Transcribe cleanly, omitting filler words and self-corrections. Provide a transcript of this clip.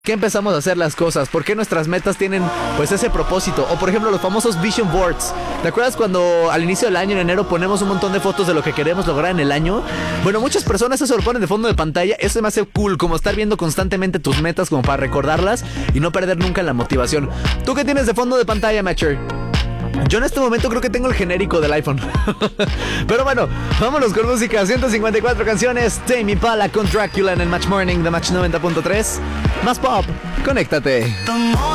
qué empezamos a hacer las cosas, por qué nuestras metas tienen pues ese propósito. O por ejemplo los famosos vision boards. ¿Te acuerdas cuando al inicio del año, en enero, ponemos un montón de fotos de lo que queremos lograr en el año? Bueno, muchas personas eso lo ponen de fondo de pantalla. Eso se me hace cool, como estar viendo constantemente tus metas como para recordarlas y no perder nunca la motivación. ¿Tú qué tienes de fondo de pantalla, Matcher? Yo en este momento creo que tengo el genérico del iPhone. Pero bueno, vámonos con música. 154 canciones. Tame Impala con Dracula en el Match Morning de Match 90.3. Más pop, conéctate.